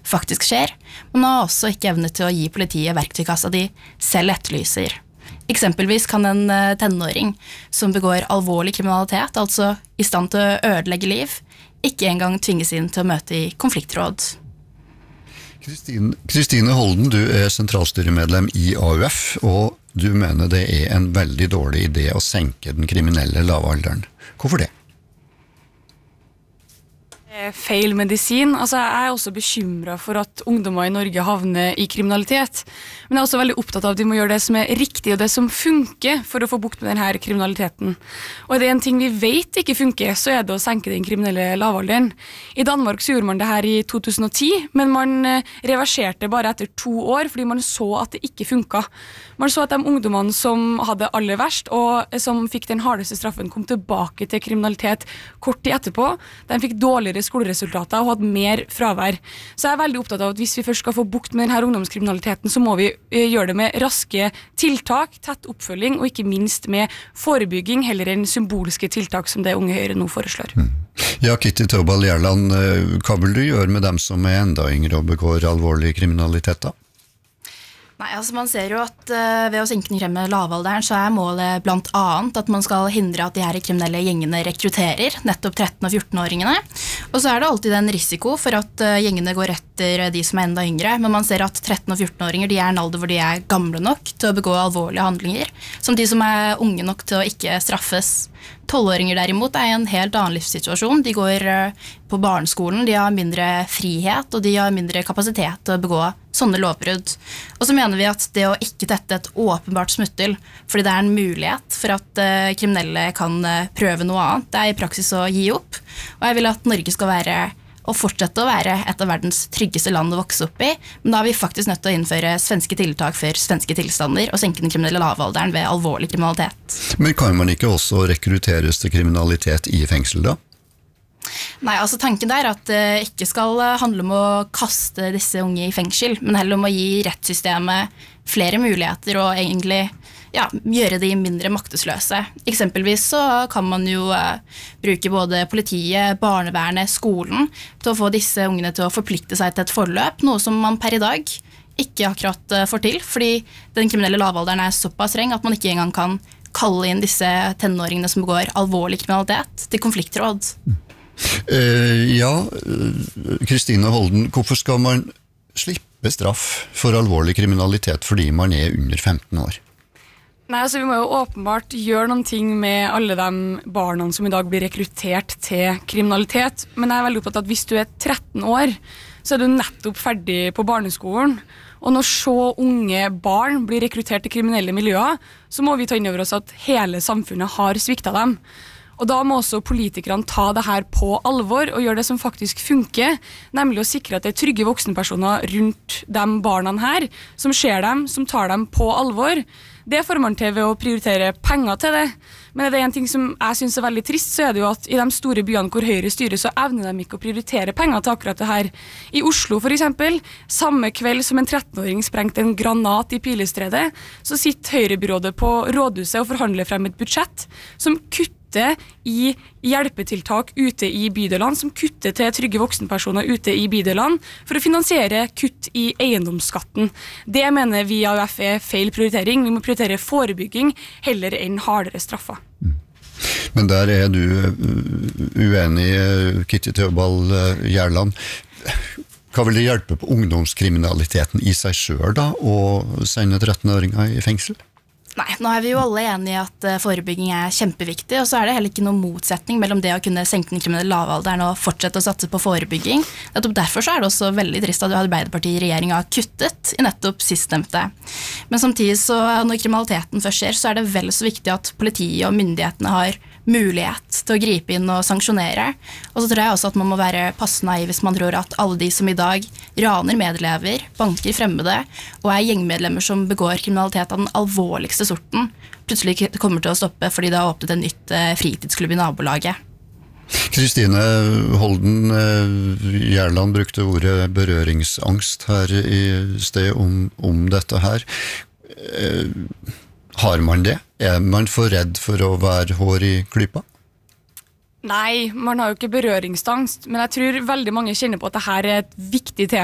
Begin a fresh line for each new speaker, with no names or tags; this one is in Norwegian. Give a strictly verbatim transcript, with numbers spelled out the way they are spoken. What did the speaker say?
faktisk skjer, men har også ikke evnet til å gi politiet verktøykassa de selv etterlyser. Eksempelvis kan en tenåring som begår alvorlig kriminalitet, altså i stand til å ødelegge liv, ikke engang tvinges inn til å møte i konfliktråd.
Kristine, Kristine Holden, du er sentralstyremedlem i A U F, og du mener det er en veldig dårlig idé å senke den kriminelle lavalderen. Hvorfor det?
Feil medisin. Altså, jeg er også bekymret for at ungdommer i Norge havner i kriminalitet. Men jeg er også veldig opptatt av at vi må gjøre det som er riktig og det som funker for å få bukt med denne kriminaliteten. Og er det en ting vi vet ikke funker, så er det å senke den kriminelle lavalderen. I Danmark så gjorde man det her i to tusen og ti, men man reverserte bare etter to år fordi man så at det ikke funket. Man så at de ungdommene som hadde aller verst og som fikk den hardeste straffen kom tilbake til kriminalitet kort tid etterpå. De fikk dårligere skoleresultater og hadde mer fravær. Så jeg er veldig opptatt av at hvis vi først skal få bukt med denne ungdomskriminaliteten, så må vi gjøre det med raske tiltak, tett oppfølging og ikke minst med forebygging heller enn symbolske tiltak som det Unge Høyre nå foreslår.
Mm. Ja, Kitty Tøbal Gjerland, hva vil du gjøre med dem som er enda yngre og begår alvorlig kriminalitet da?
Nei, altså man ser jo at uh, ved å senke den kriminelle lavalderen så er målet blant annet at man skal hindre at de her kriminelle gjengene rekrutterer nettopp tretten- og fjorten-åringene. Og så er det alltid en risiko for at uh, gjengene går etter de som er enda yngre, men man ser at tretten- og fjorten-åringer de er en alder hvor de er gamle nok til å begå alvorlige handlinger, som de som er unge nok til å ikke straffes. tolvåringer derimot er i en helt annen livssituasjon. De går uh, på barneskolen, de har mindre frihet, og de har mindre kapasitet til å begå sånne lovbrudd. Og så mener vi at det å ikke tette et åpenbart smutthull, fordi det er en mulighet for at uh, kriminelle kan uh, prøve noe annet, det er i praksis å gi opp. Og jeg vil at Norge skal være, og fortsette å være, et av verdens tryggeste land å vokse opp i, men da er vi faktisk nødt til å innføre svenske tiltak for svenske tilstander, og senke den kriminelle lavalderen ved alvorlig kriminalitet.
Men kan man ikke også rekrutteres til kriminalitet i fengsel da?
Nei, altså tanken der er at det ikke skal handle om å kaste disse unge i fengsel, men heller om å gi rettssystemet flere muligheter og egentlig ja, gjøre de mindre maktesløse. Eksempelvis så kan man jo uh, bruke både politiet, barnevernet, skolen til å få disse ungene til å forplikte seg til et forløp, noe som man per i dag ikke akkurat uh, får til, fordi den kriminelle lavalderen er såpass streng at man ikke engang kan kalle inn disse tenåringene som begår alvorlig kriminalitet til konfliktråd.
Uh, ja, Kristine Holden, hvorfor skal man slippe straff for alvorlig kriminalitet fordi man er under femten år?
Nei, altså Vi må jo åpenbart gjøre noen ting med alle de barna som i dag blir rekruttert til kriminalitet, men jeg er veldig opptatt av at hvis du er tretten år, så er du nettopp ferdig på barneskolen, og når så unge barn blir rekruttert til kriminelle miljøer, så må vi ta inn over oss at hele samfunnet har sviktet dem. Og da må også politikerne ta det her på alvor og gjøre det som faktisk funker, nemlig å sikre at det er trygge voksenpersoner rundt de barna her, som ser dem, som tar dem på alvor. Det får man til ved å prioritere penger til det. Men det er en ting som jeg synes er veldig trist, så er det jo at i de store byene hvor Høyre styrer, så evner de ikke å prioritere penger til akkurat det her. I Oslo for eksempel, samme kveld som en trettenåring sprengte en granat i Pilestredet, så sitter Høyrebyrådet på rådhuset og forhandler frem et budsjett som kutter i hjelpetiltak ute i bydelene, som kutter til trygge voksenpersoner ute i bydelene for å finansiere kutt i eiendomsskatten. Det mener vi i A U F er feil prioritering. Vi må prioritere forebygging heller enn hardere straffer.
Men der er du uenig, Kitty Tøbal Gjerland. Hva vil det hjelpe på ungdomskriminaliteten i seg selv da, å sende tretten-åringer i fengsel?
Nei, nå er vi jo alle enige i at forebygging er kjempeviktig, og så er det heller ikke noen motsetning mellom det å kunne senke den kriminelle lavalderen og fortsette å satse på forebygging. Nettopp derfor så er det også veldig trist at Arbeiderpartiet i regjeringen har kuttet i nettopp sistnevnte. Men samtidig så når kriminaliteten først skjer, så er det vel så viktig at politiet og myndighetene har mulighet til å gripe inn og sanksjonere. Og så tror jeg også at man må være passende naiv hvis man tror at alle de som i dag raner medelever, banker fremmede og er gjengmedlemmer som begår kriminalitet av den alvorligste sorten, plutselig kommer til å stoppe fordi det har åpnet en nytt fritidsklubb i nabolaget.
Kristine Holden Gjerland brukte ordet berøringsangst her i sted om, om dette her. Har man det? Er man for redd for å være hår i klypa?
Nei, man har jo ikke berøringsangst, men jeg tror veldig mange kjenner på at dette er et viktig tema.